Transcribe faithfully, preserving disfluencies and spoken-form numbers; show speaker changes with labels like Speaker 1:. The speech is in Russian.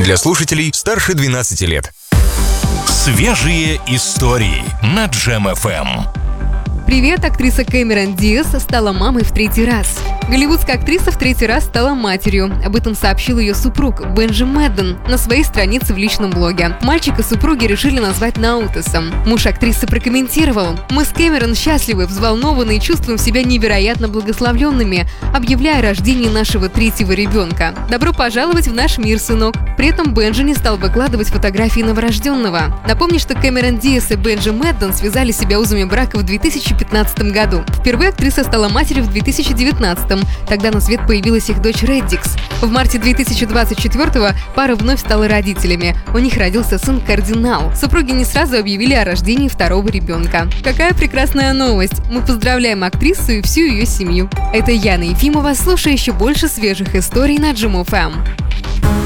Speaker 1: для слушателей старше двенадцати лет.
Speaker 2: Свежие истории на Джем эф эм.
Speaker 3: Привет, актриса Кэмерон Диаз стала мамой в третий раз. Голливудская актриса в третий раз стала матерью. Об этом сообщил ее супруг Бенджи Мэдден на своей странице в личном блоге. Мальчика супруги решили назвать Наутесом. Муж актрисы прокомментировал: «Мы с Кэмерон счастливы, взволнованы и чувствуем себя невероятно благословленными, объявляя о рождении нашего третьего ребенка. Добро пожаловать в наш мир, сынок». При этом Бенджи не стал выкладывать фотографии новорожденного. Напомню, что Кэмерон Диаз и Бенджи Мэдден связали себя узами брака в две тысячи пятнадцатом году. Впервые актриса стала матерью в две тысячи девятнадцатом. Тогда на свет появилась их дочь Реддикс. В марте две тысячи двадцать четвёртого пара вновь стала родителями. У них родился сын Кардинал. Супруги не сразу объявили о рождении второго ребенка. Какая прекрасная новость! Мы поздравляем актрису и всю ее семью. Это Яна Ефимова. Слушай еще больше свежих историй на Джем эф эм.